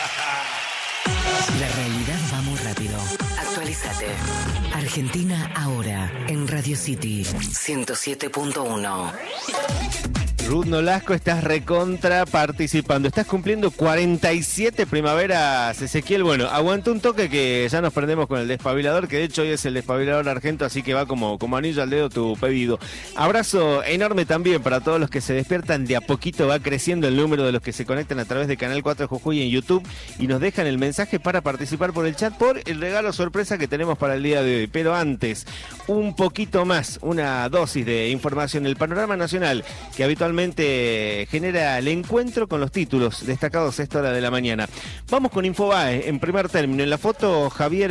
La realidad va muy rápido. Actualízate. Argentina ahora en Radio City 107.1. Ruth Nolasco, estás recontra participando. Estás cumpliendo 47 primaveras, Ezequiel. Bueno, aguanta un toque que ya nos prendemos con el despabilador, que de hecho hoy es el despabilador argento, así que va como anillo al dedo tu pedido. Abrazo enorme también para todos los que se despiertan. De a poquito va creciendo el número de los que se conectan a través de Canal 4 Jujuy en YouTube y nos dejan el mensaje para participar por el chat por el regalo sorpresa que tenemos para el día de hoy. Pero antes, un poquito más, una dosis de información. El panorama nacional que habitualmente genera el encuentro con los títulos destacados a esta hora de la mañana. Vamos con Infobae en primer término. En la foto, Javier